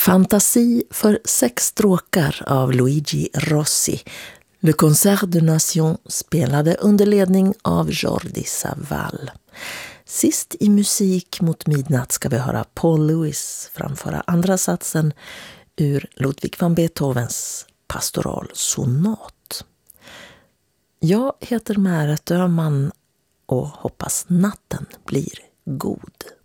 Fantasi för 6 stråkar av Luigi Rossi. Le Concert de Nation spelade under ledning av Jordi Savall. Sist i Musik mot midnatt ska vi höra Paul Lewis framföra andra satsen ur Ludwig van Beethovens pastoralsonat. Jag heter Märet Öhman och hoppas natten blir god.